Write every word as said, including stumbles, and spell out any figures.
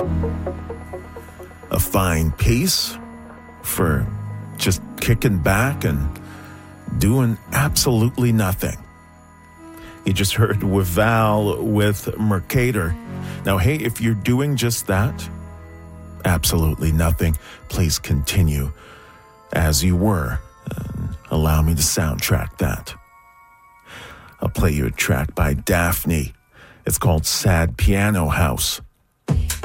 A fine piece for just kicking back and doing absolutely nothing. You just heard Waval with Mercator. Now, hey, if you're doing just that, absolutely nothing, please continue as you were. And allow me to soundtrack that. I'll play you a track by Daphne. It's called Sad Piano House.